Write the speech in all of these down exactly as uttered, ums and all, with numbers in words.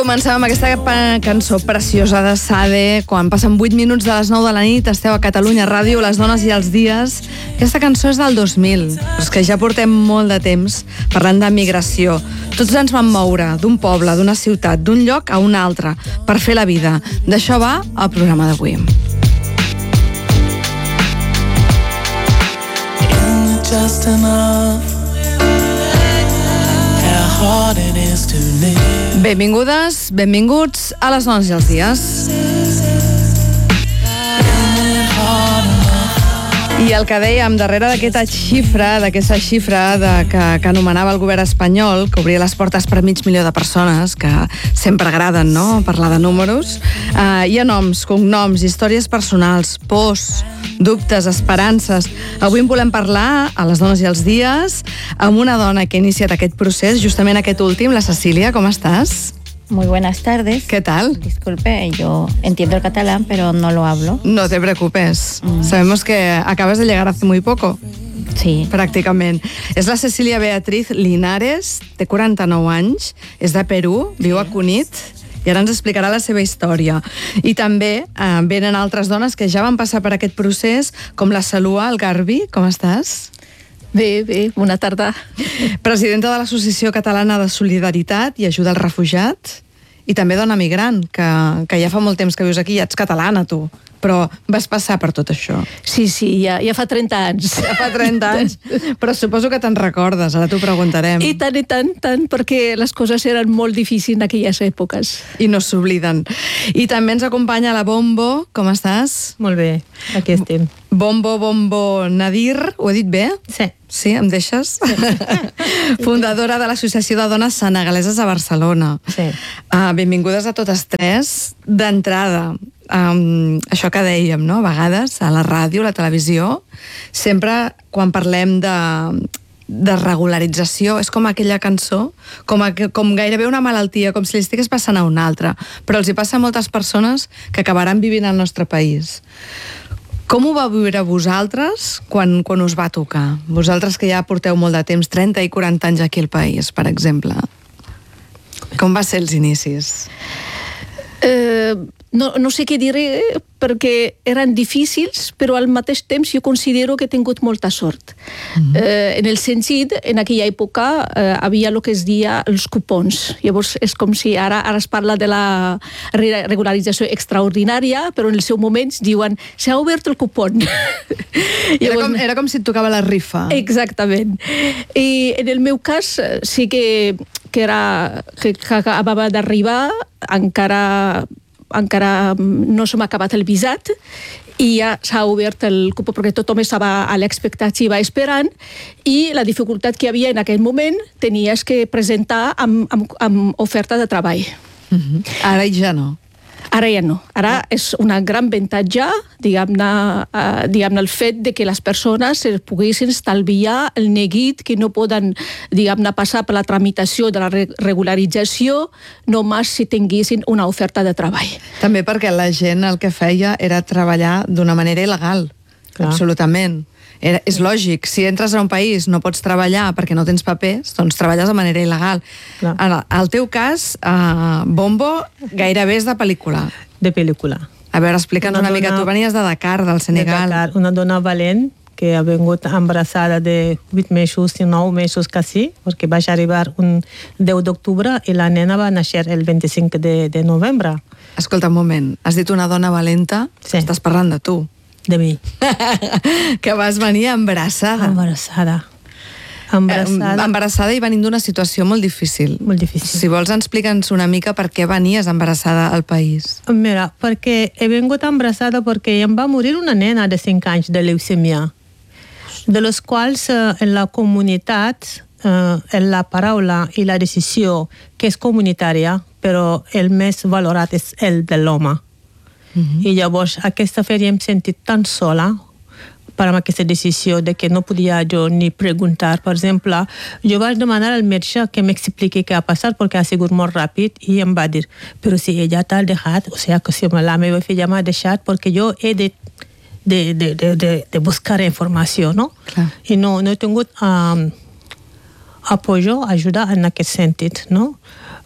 Comencem amb aquesta cançó preciosa de Sade. Quan passen vuit minuts de les nou de la nit, esteu a Catalunya Ràdio, Les dones i els dies. Aquesta cançó és del dos mil, però és que ja portem molt de temps parlant de migració. Tots ens vam moure d'un poble, d'una ciutat, d'un lloc a un altre, per fer la vida. D'això va el programa d'avui. Just enough. How hard it is to live. Benvingudes, benvinguts a Les dones i els dies. I el que dèiem, darrere d'aquesta xifra, d'aquesta xifra de, que, que anomenava el govern espanyol, que obria les portes per mig milió de persones, que sempre agraden, no?, parlar de números, eh, hi ha noms, cognoms, històries personals, pors, dubtes, esperances. Avui en volem parlar, a Les dones i els dies, amb una dona que ha iniciat aquest procés, justament aquest últim, la Cecília. Com estàs? Muy buenas tardes. ¿Qué tal? Disculpe, yo entiendo el catalán, pero no lo hablo. No te preocupes. Mm. Sabemos que acabas de llegar hace muy poco. Sí. Pràcticament. És la Cecília Beatriz Linares, té quaranta-nou anys, és de Perú, sí. Viu a Cunit, i ara ens explicarà la seva història. I també eh, venen altres dones que ja van passar per aquest procés, com la Salua Algarbi. Com estàs? Bé, bé, bona tarda. Presidenta de l'Associació Catalana de Solidaritat i Ajuda al Refugiat, i també dona migrant, que, que ja fa molt temps que vius aquí, ja ets catalana, tu, però vas passar per tot això. Sí, sí, ja, ja fa trenta anys. Ja fa trenta anys, però suposo que te'n recordes, ara t'ho preguntarem. I tant, i tant, tant, perquè les coses eren molt difícils en aquelles èpoques. I no s'obliden. I també ens acompanya la Bombo. Com estàs? Molt bé, aquí estem. Bombo, Bombo Nadir, ho he dit bé? Sí. Sí, em deixes? Sí. Fundadora de l'Associació de Dones Senegaleses a Barcelona. Sí. Uh, benvingudes a totes tres. D'entrada, um, això que dèiem, no?, a vegades, a la ràdio, a la televisió, sempre quan parlem de, de regularització, és com aquella cançó, com, a, com gairebé una malaltia, com si li estigués passant a una altra, però els hi passa a moltes persones que acabaran vivint al nostre país. Com ho va viure vosaltres quan, quan us va tocar? Vosaltres que ja porteu molt de temps, trenta i quaranta anys aquí al país, per exemple. Com va ser els inicis? Eh, no, no sé què diré, perquè eren difícils, però al mateix temps jo considero que he tingut molta sort. Mm-hmm. eh, en el sentit, en aquella època eh, havia el que es deia els cupons. Llavors és com si ara, ara es parla de la regularització extraordinària, però en el seu moment diuen s'ha obert el cupon. Llavors, era, com, era com si et tocava la rifa. Exactament. I en el meu cas sí que, que, era, que, que acabava d'arribar, encara encara no s'ha acabat el visat i ja s'ha obert el cupó perquè tothom estava a l'expectativa esperant, i la dificultat que hi havia en aquell moment tenies que presentar amb, amb, amb oferta de treball. Mm-hmm. Ara ja no. Ara ja no. Ara és una gran avantatge, diguem-ne, uh, diguem-ne el fet de que les persones es poguessin estalviar el neguit que no poden, diguem-ne, passar per la tramitació de la re regularització només si tinguessin una oferta de treball. També perquè la gent el que feia era treballar d'una manera il·legal. Clar. Absolutament. Era, és lògic, si entres a un país no pots treballar perquè no tens papers, doncs treballes de manera il·legal. Clar. En el teu cas, uh, Bombo, gairebé és de pel·lícula. De pel·lícula. A veure, explica'ns una, una mica, tu venies de Dakar, del Senegal. De Dakar, una dona valent que ha vingut embarassada de vuit mesos i nou mesos quasi, perquè vaig arribar un deu d'octubre i la nena va néixer el vint-i-cinc de, de novembre. Escolta, un moment, has dit una dona valenta? Sí. Estàs parlant de tu. De mi. Que vas venir embarassada. Embarassada. Embarassada. Eh, embarassada i venint d'una situació molt difícil. Molt difícil. Si vols, explica'ns una mica per què venies embarassada al país. Mira, perquè he vingut embarassada perquè em va morir una nena de cinc anys de leucèmia, de les quals eh, en la comunitat, eh, en la paraula i la decisió, que és comunitària, però el més valorat és el de l'home. Mm-hmm. I llavors aquesta feria em sentit tan sola per amb aquesta decisió de que no podia jo ni preguntar. Per exemple, jo vaig demanar al metge que m'expliqui què ha passat perquè ha sigut molt ràpid i em va dir, però si ella t'ha deixat, o sigui que si la meva filla m'ha deixat perquè jo he de, de, de, de, de, de buscar informació, no? Clar. I no, no he tingut um, apoyo, ajuda en aquest sentit, no?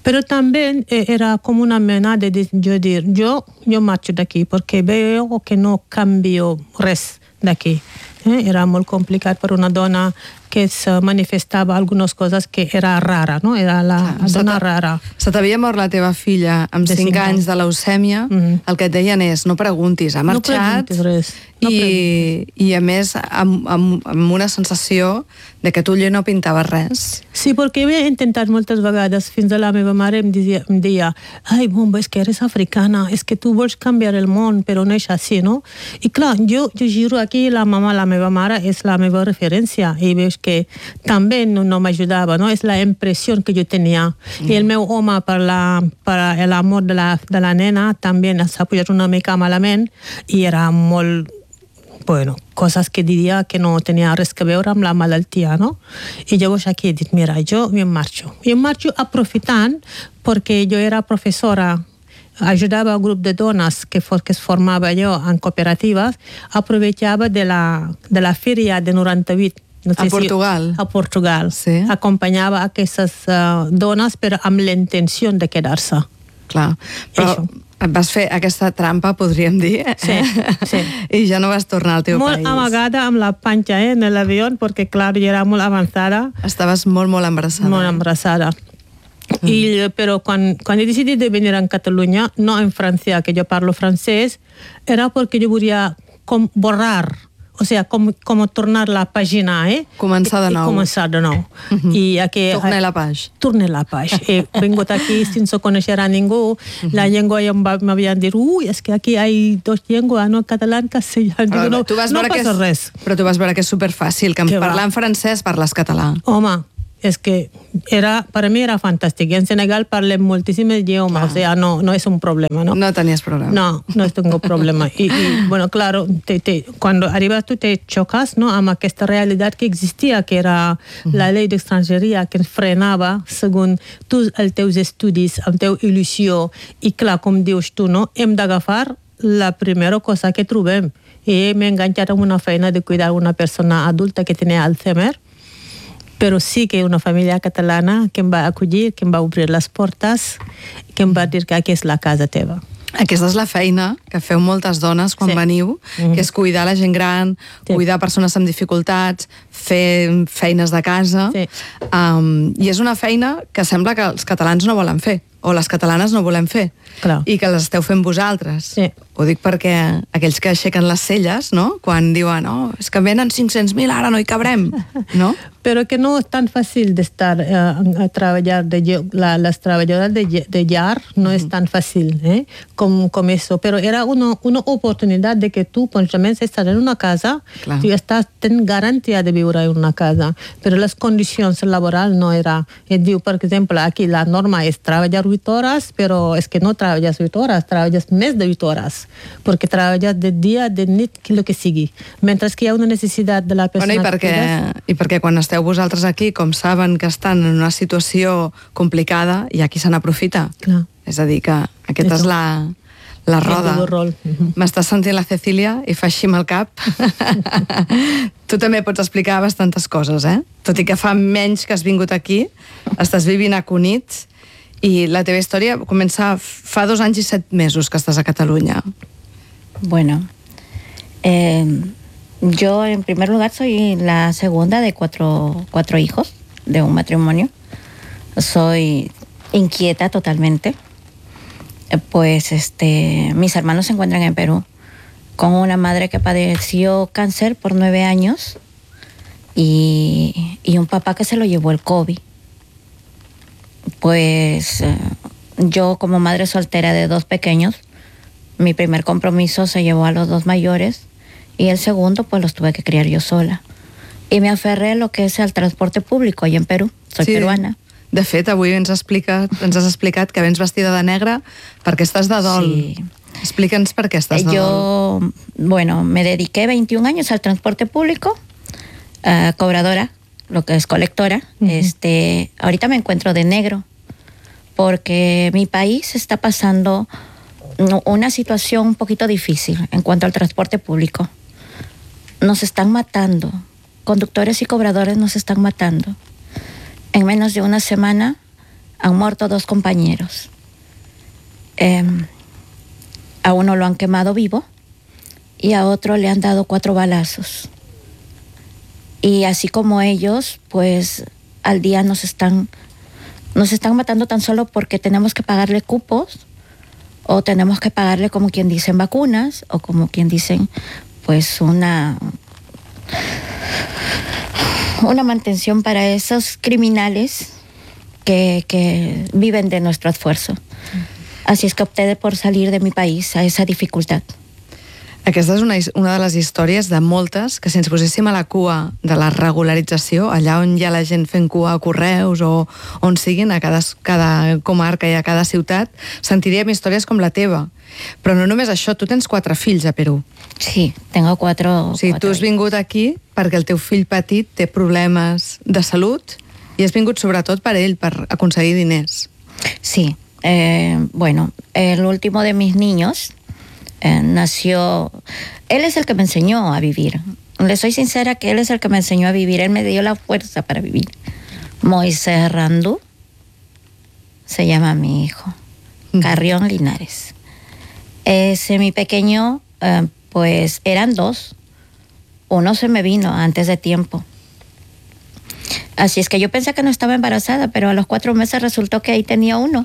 Pero también eh, era como una mena de de- yo decir, yo, yo marcho de aquí porque veo que no cambio res de aquí. Eh? Era molt complicat per una dona que se manifestava algunes coses que era rara, no? Era la Clar, dona se t'ha- rara. Se t'havia mort la teva filla amb De cinc cinc anys anys. de leucèmia, Mhm. el que et deien és no preguntis, ha No marxat preguntis res, no i, i a més amb, amb, amb una sensació de que tu allà no pintaves res. Sí, perquè havia intentat moltes vegades, fins a la meva mare em deia, em deia ai, bomba, és que eres africana, és que tu vols canviar el món, però no és així, no? I clar, jo, jo giro aquí, la mama, la meva mare, és la meva referència, i veus que també no, no m'ajudava, no? És la impressió que jo tenia. Mm. I el meu home, per la, per l'amor de la, de la nena, també s'ha posat una mica malament, i era molt bueno, coses que diria que no tenia res que veure amb la malaltia, no? I llavors aquí he dit, mira, jo em marxo. I em marxo aprofitant perquè jo era professora, ajudava un grup de dones que, for, que es formava jo en cooperatives, aprovechava de la, de la fèria de noranta-vuit. No A Portugal. Si, a Portugal. Sí. Acompanyava aquestes uh, dones però amb la intenció de quedar-se. Clar, però Això. et vas fer aquesta trampa, podríem dir, Sí, sí. i ja no vas tornar al teu Molt país. amagada amb la panxa eh, en l'avió, perquè, clar, jo era molt avançada, Estaves molt, molt embarassada. molt embarassada. Mm. I, però quan, quan he decidit de venir a Catalunya, no en França, que jo parlo francès, era perquè jo volia com borrar, o sea, com, com tornar la pàgina, eh? Començar de I, nou. I començar de nou. Uh -huh. I aquí, Tornar la page. Tornar la page. He vingut aquí sense conèixer a ningú. Uh -huh. La llengua ja m'havien dit, ui, és que aquí hi ha dos llengües, no? Català i castellà. Digo, no, tu vas no veure que passa és, res. Però tu vas veure que és superfàcil, que en Que va. parlant francès parles català. Home, és que era, per a mi era fantàstic. I en Senegal parlem moltíssims idiomes, o sea, no, no és un problema, no? No tenies problema. No, no tengo problema. Y, y bueno, claro, te, te, cuando arribas tú te chocas, ¿no? Amb aquesta realitat que existia, que era uh-huh. la llei d'estrangeria que ens frenava segons tu, els teus estudis, la teva il·lusió. I clar, com dius tu, no? Hem d'agafar la primera cosa que trobem. I m'he enganxat amb una feina de cuidar una persona adulta que tenia Alzheimer, però sí que una família catalana que em va acollir, que em va obrir les portes, que em va dir que aquí és la casa teva. Aquesta és la feina que feu moltes dones quan Sí. veniu, Mhm. que és cuidar la gent gran, Sí. cuidar persones amb dificultats, fer feines de casa. Sí. Um, I és una feina que sembla que els catalans no volen fer, o les catalanes no volem fer, Clar. i que les esteu fent vosaltres. Sí. Ho dic perquè aquells que aixequen les celles, no?, quan diuen, oh, és que venen cinc-cents mil, ara no hi cabrem, no? Pero que no es tan fácil de estar eh, a trabajar, de, lle- la, las trabajadoras de, lle- de llar no es tan fácil ¿eh? como, como eso, pero era una, una oportunidad de que tú, pues, también estás en una casa, Claro. tú estás ten garantía de vivir en una casa, pero las condiciones laborales no era. Eh, digo, por ejemplo, aquí la norma es trabajar ocho horas, pero es que no trabajas ocho horas, trabajas más de ocho horas, porque trabajas de día, de nit, que lo que sigue. Mientras que hi ha una necesidad de la persona... Bueno, i perquè, que i perquè quan esteu vosaltres aquí, com saben que estan en una situació complicada, hi ha qui se n'aprofita. Clar. És a dir, que aquesta és Eso. la, la roda. El rol. Mhm. M'està sentint la Cecília i fa així amb el cap. Tu també pots explicar bastantes coses, eh? Tot i que fa menys que has vingut aquí, estàs vivint a Cunit i la teva història comença fa dos anys i set mesos que estàs a Catalunya. Bueno, eh, yo en primer lugar soy la segunda de cuatro, cuatro hijos de un matrimonio. Soy inquieta totalmente. Eh, Pues este, mis hermanos se encuentran en Perú con una madre que padeció cáncer por nueve años y, y un papá que se lo llevó el COVID. Pues eh, yo como madre soltera de dos pequeños, mi primer compromiso se llevó a los dos mayores y el segundo pues los tuve que criar yo sola. Y me aferré a lo que es el transporte público allá en Perú. Soy Sí. peruana. De fet, avui ens, explica, ens has explicat que vens vestida de negre perquè estàs de dol. Sí. Explica'ns per què estàs de dol. Yo, bueno, me dediqué veintiún años al transporte público, eh, cobradora, lo que es colectora. Ujú. Este, ahorita me encuentro de negro porque mi país está pasando no- una situación un poquito difícil en cuanto al transporte público. Nos están matando, conductores y cobradores nos están matando. En menos de una semana han muerto dos compañeros. Eh, a uno lo han quemado vivo y a otro le han dado cuatro balazos. Y así como ellos, pues al día nos están, nos están matando tan solo porque tenemos que pagarle cupos o tenemos que pagarle, como quien dicen, vacunas o como quien dicen, pues una, una mantención para esos criminales que, que viven de nuestro esfuerzo. Así es que opté por salir de mi país a esa dificultad. Aquesta és una, una de les històries de moltes que si ens poséssim a la cua de la regularització, allà on hi ha la gent fent cua a correus o on siguin, a cada, cada comarca i a cada ciutat, sentiríem històries com la teva. Però no només això, tu tens quatre fills a Perú. Sí, tengo cuatro... O sigui, cuatro tu has vingut aquí perquè el teu fill petit té problemes de salut i has vingut sobretot per ell, per aconseguir diners. Sí, eh, bueno, el último de mis niños eh, nació... Él es el que me enseñó a vivir. Le soy sincera que él es el que me enseñó a vivir. Él me dio la fuerza para vivir. Moisés Randú se llama mi hijo. Carrión Linares. Ese mi pequeño, eh, pues eran dos. Uno se me vino antes de tiempo. Así es que yo pensé que no estaba embarazada, pero a los cuatro meses resultó que ahí tenía uno.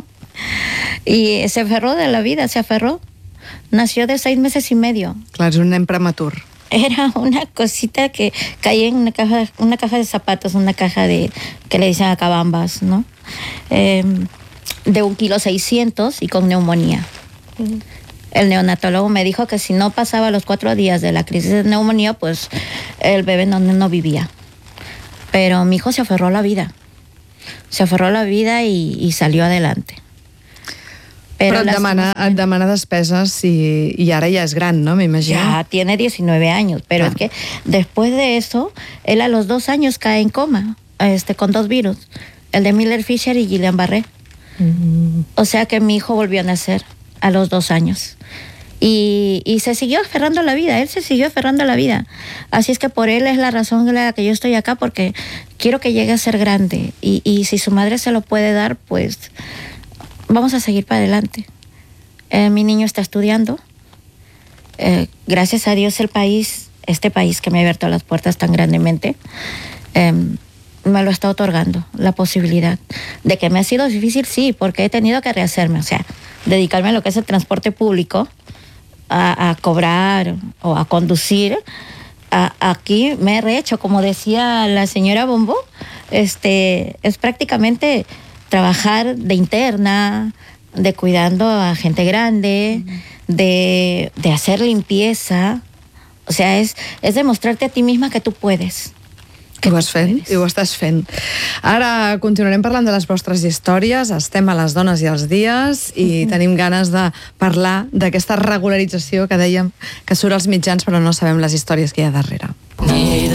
Y se aferró de la vida, se aferró. Nació de seis meses y medio. Clar, és un nen prematur. Era una cosita que caía en una caja, una caja de zapatos, una caja de, que le dicen acabambas, ¿no? Eh, de un kilo seiscientos y con neumonía. Mm. El neonatólogo me dijo que si no pasaba los cuatro días de la crisis de neumonía, pues el bebé no, no vivía. Pero mi hijo se aferró a la vida. Se aferró a la vida y, y salió adelante. Pero, Pero et, demana, et demana despeses y, y ahora ya es gran, ¿no? Me imagino. Ya tiene diecinueve años, pero ah. es que después de eso, él a los dos años cae en coma, este, con dos virus, el de Miller-Fisher y Guillain-Barré. Mm. O sea que mi hijo volvió a nacer a los dos años. Y, y se siguió aferrando a la vida, él se siguió aferrando a la vida. Así es que por él es la razón de la que yo estoy acá, porque quiero que llegue a ser grande. Y, y si su madre se lo puede dar, pues vamos a seguir para adelante. Eh, mi niño está estudiando. Eh, gracias a Dios el país, este país que me ha abierto las puertas tan grandemente, eh, me lo está otorgando, la posibilidad. De que me ha sido difícil, sí, porque he tenido que rehacerme, o sea, dedicarme a lo que es el transporte público, a, a cobrar o a conducir. A, aquí me he rehecho, como decía la señora Bombo, este, es prácticamente trabajar de interna, de cuidando a gente grande, mm. de, de hacer limpieza. O sea, es, es demostrarte a ti misma que tú puedes. Que ho has fent, i ho estàs fent. Ara continuarem parlant de les vostres històries, estem a les dones i els dies i mm-hmm. tenim ganes de parlar d'aquesta regularització que dèiem que surt als mitjans però no sabem les històries que hi ha darrere.